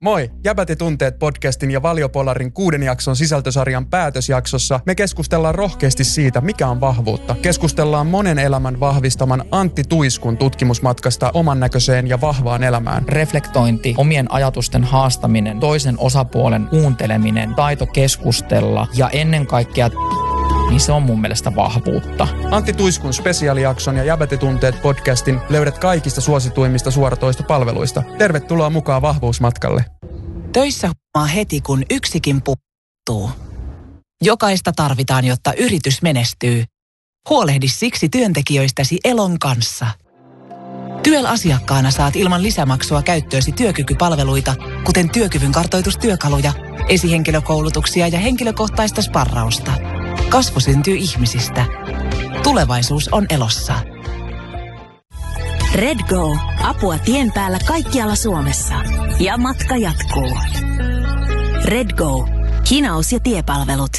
Moi! Jäbät ja tunteet podcastin ja Valiopolarin 6 jakson sisältösarjan päätösjaksossa me keskustellaan rohkeasti siitä, mikä on vahvuutta. Keskustellaan monen elämän vahvistaman Antti Tuiskun tutkimusmatkasta oman näköiseen ja vahvaan elämään. Reflektointi, omien ajatusten haastaminen, toisen osapuolen kuunteleminen, taito keskustella ja ennen kaikkea niin se on mun mielestä vahvuutta. Antti Tuiskun spesiaalijakson ja Jäbät ja tunteet podcastin löydät kaikista suosituimmista suoratoistopalveluista. Tervetuloa mukaan vahvuusmatkalle. Töissä huomaa heti, kun yksikin puuttuu. Jokaista tarvitaan, jotta yritys menestyy. Huolehdi siksi työntekijöistäsi Elon kanssa. Tyel-asiakkaana saat ilman lisämaksua käyttöösi työkykypalveluita, kuten työkyvyn kartoitustyökaluja, esihenkilökoulutuksia ja henkilökohtaista sparrausta. Kasvu syntyy ihmisistä. Tulevaisuus on Elossa. RedGo. Apua tien päällä kaikkialla Suomessa. Ja matka jatkuu. RedGo. Hinaus- ja tiepalvelut.